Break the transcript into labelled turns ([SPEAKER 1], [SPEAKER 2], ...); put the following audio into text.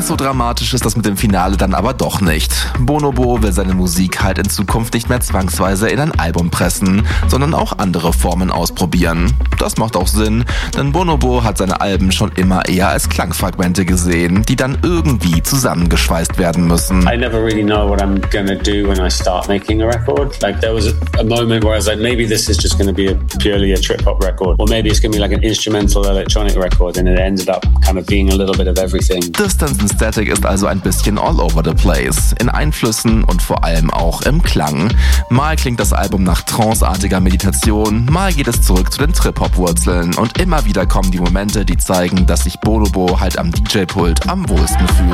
[SPEAKER 1] Ganz so dramatisch ist das mit dem Finale dann aber doch nicht. Bonobo will seine Musik halt in Zukunft nicht mehr zwangsweise in ein Album pressen, sondern auch andere Formen ausprobieren. Das macht auch Sinn, denn Bonobo hat seine Alben schon immer eher als Klangfragmente gesehen, die dann irgendwie zusammengeschweißt werden müssen.
[SPEAKER 2] I never really know what I'm gonna do when I start making a record. Like there was a moment where I was like, maybe this is just gonna be purely a trip-hop record, or maybe it's gonna be like an instrumental electronic record, and it ended up kind of being a little bit of everything.
[SPEAKER 1] Distance and Static ist also ein bisschen all over the place, in Einflüssen und vor allem auch im Klang. Mal klingt das Album nach tranceartiger Meditation, mal geht es zurück zu den Trip-Hop-Wurzeln und immer wieder kommen die Momente, die zeigen, dass sich Bonobo halt am DJ-Pult am wohlsten fühlt.